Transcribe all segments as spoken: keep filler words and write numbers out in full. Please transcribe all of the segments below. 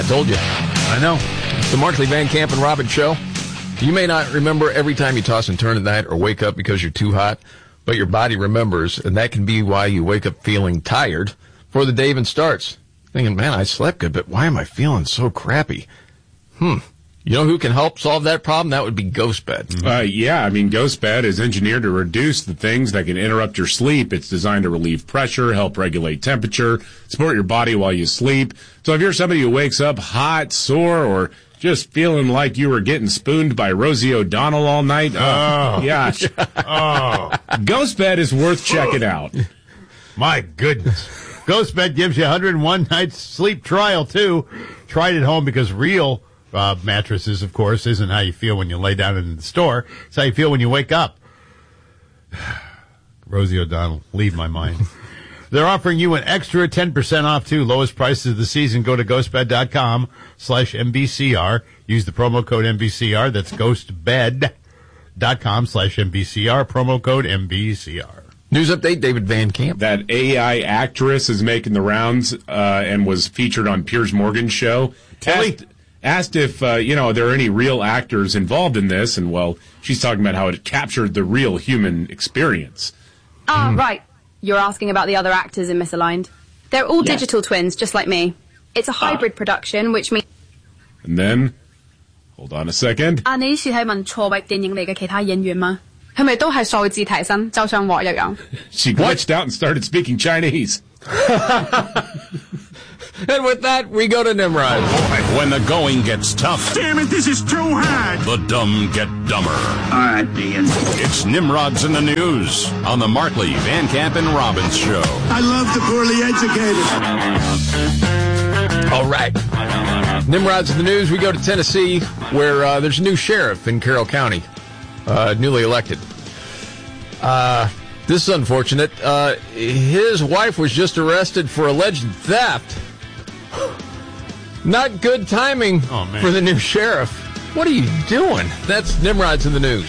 told you. I know. It's the Markley, Van Camp, and Robbins Show. You may not remember every time you toss and turn at night or wake up because you're too hot, but your body remembers, and that can be why you wake up feeling tired before the day even starts. Thinking, man, I slept good, but why am I feeling so crappy? Hmm. You know who can help solve that problem? That would be GhostBed. Uh, yeah, I mean, GhostBed is engineered to reduce the things that can interrupt your sleep. It's designed to relieve pressure, help regulate temperature, support your body while you sleep. So if you're somebody who wakes up hot, sore, or just feeling like you were getting spooned by Rosie O'Donnell all night, oh, oh gosh, oh, GhostBed is worth checking out. My goodness. GhostBed gives you one hundred one nights sleep trial, too. Try it at home because real uh, mattresses, of course, isn't how you feel when you lay down in the store. It's how you feel when you wake up. Rosie O'Donnell, leave my mind. They're offering you an extra ten percent off, too. Lowest prices of the season. Go to ghostbed.com slash MBCR. Use the promo code M B C R. That's ghostbed.com slash MBCR. Promo code M B C R. News update, David Van Camp. That A I actress is making the rounds uh, and was featured on Piers Morgan's show. Asked, asked if, uh, you know, there are any real actors involved in this, and, well, she's talking about how it captured the real human experience. Ah, mm. right. You're asking about the other actors in Misaligned. They're all yes. digital twins, just like me. It's a hybrid ah. production, which means... And then, hold on a second. 啊，你是係問錯位電影嚟嘅其他演員嗎？係咪都係數字提升，就像我一樣？ She glitched out and started speaking Chinese. And with that, we go to Nimrod. Boy, when the going gets tough. Damn it, this is too hard. The dumb get dumber. All right, Ian. It's Nimrod's in the News on the Markley, Van Camp, and Robbins Show. I love the poorly educated. All right. Nimrod's in the News. We go to Tennessee, where uh, there's a new sheriff in Carroll County, uh, newly elected. Uh... This is unfortunate. Uh, his wife was just arrested for alleged theft. Not good timing oh, man. for the new sheriff. What are you doing? That's Nimrod's in the News.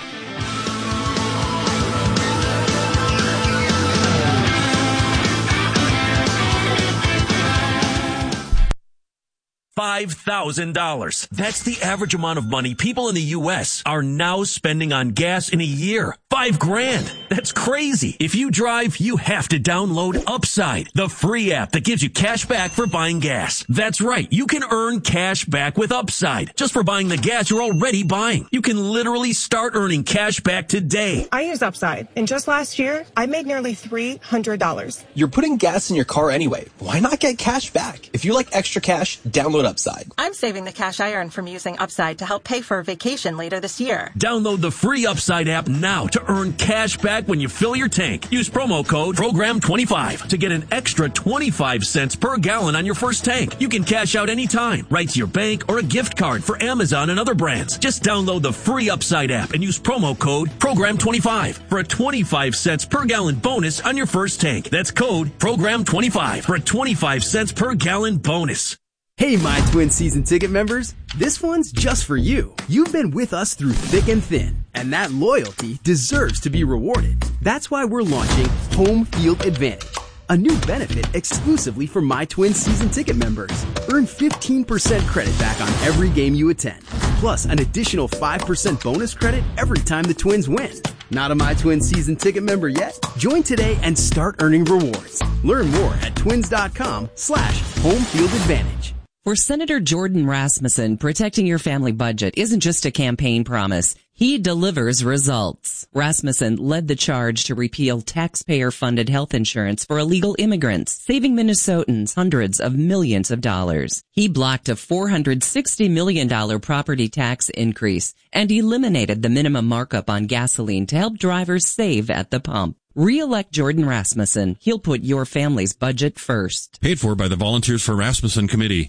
five thousand dollars. That's the average amount of money people in the U S are now spending on gas in a year. Five grand. That's crazy. If you drive, you have to download Upside, the free app that gives you cash back for buying gas. That's right. You can earn cash back with Upside just for buying the gas you're already buying. You can literally start earning cash back today. I use Upside, and just last year, I made nearly three hundred dollars. You're putting gas in your car anyway. Why not get cash back? If you like extra cash, download Upside. I'm saving the cash I earn from using Upside to help pay for a vacation later this year. Download the free Upside app now to earn cash back when you fill your tank. Use promo code program twenty-five to get an extra twenty-five cents per gallon on your first tank. You can cash out anytime, right to your bank or a gift card for Amazon and other brands. Just download the free Upside app and use promo code program twenty-five for a twenty-five cents per gallon bonus on your first tank. That's code program twenty-five for a twenty-five cents per gallon bonus. Hey, My Twin season ticket members, this one's just for you. You've been with us through thick and thin, and that loyalty deserves to be rewarded. That's why we're launching Home Field Advantage, a new benefit exclusively for My Twin season ticket members. Earn fifteen percent credit back on every game you attend, plus an additional five percent bonus credit every time the Twins win. Not a My Twin season ticket member yet? Join today and start earning rewards. Learn more at twins.com slash home field advantage. For Senator Jordan Rasmussen, protecting your family budget isn't just a campaign promise. He delivers results. Rasmussen led the charge to repeal taxpayer-funded health insurance for illegal immigrants, saving Minnesotans hundreds of millions of dollars. He blocked a four hundred sixty million dollars property tax increase and eliminated the minimum markup on gasoline to help drivers save at the pump. Re-elect Jordan Rasmussen. He'll put your family's budget first. Paid for by the Volunteers for Rasmussen Committee.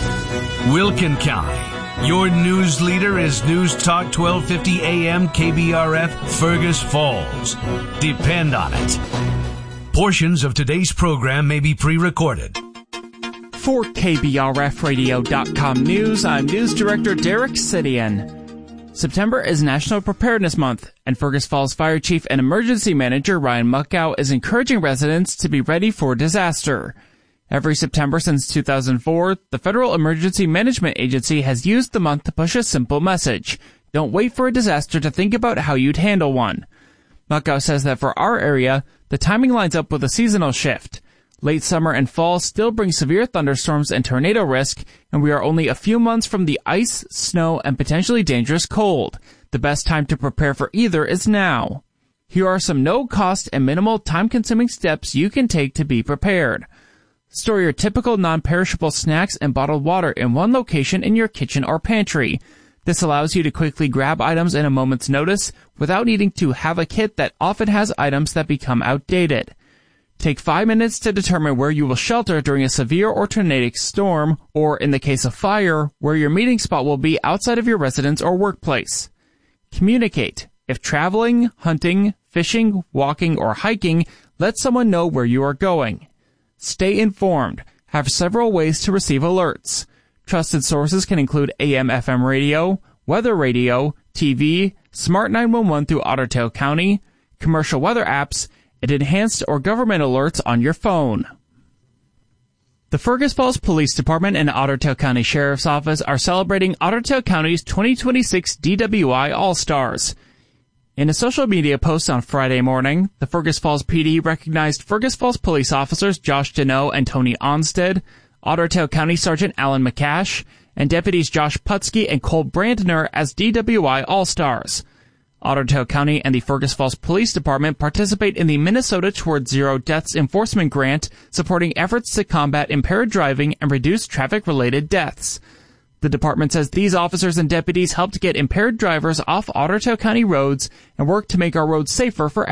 Wilkin County. Your news leader is News Talk twelve fifty A M K B R F Fergus Falls. Depend on it. Portions of today's program may be pre-recorded. For K B R F radio dot com News, I'm News Director Derek Sidian. September is National Preparedness Month, and Fergus Falls Fire Chief and Emergency Manager Ryan Muckow is encouraging residents to be ready for disaster. Every September since two thousand four, the Federal Emergency Management Agency has used the month to push a simple message. Don't wait for a disaster to think about how you'd handle one. Muckow says that for our area, the timing lines up with a seasonal shift. Late summer and fall still bring severe thunderstorms and tornado risk, and we are only a few months from the ice, snow, and potentially dangerous cold. The best time to prepare for either is now. Here are some no-cost and minimal time-consuming steps you can take to be prepared. Store your typical non-perishable snacks and bottled water in one location in your kitchen or pantry. This allows you to quickly grab items in a moment's notice without needing to have a kit that often has items that become outdated. Take five minutes to determine where you will shelter during a severe or tornadic storm, or in the case of fire, where your meeting spot will be outside of your residence or workplace. Communicate. If traveling, hunting, fishing, walking, or hiking, let someone know where you are going. Stay informed. Have several ways to receive alerts. Trusted sources can include A M F M radio, weather radio, T V, Smart nine one one through Otter Tail County, commercial weather apps, and enhanced or government alerts on your phone. The Fergus Falls Police Department and Otter Tail County Sheriff's Office are celebrating Otter Tail County's twenty twenty-six D W I All-Stars. In a social media post on Friday morning, the Fergus Falls P D recognized Fergus Falls police officers Josh Deneau and Tony Onstead, Otter Tail County Sergeant Alan McCash, and deputies Josh Putsky and Cole Brandner as D W I All-Stars. Otter Tail County and the Fergus Falls Police Department participate in the Minnesota Towards Zero Deaths Enforcement Grant, supporting efforts to combat impaired driving and reduce traffic-related deaths. The department says these officers and deputies helped get impaired drivers off Otter Tail County roads and work to make our roads safer for everyone.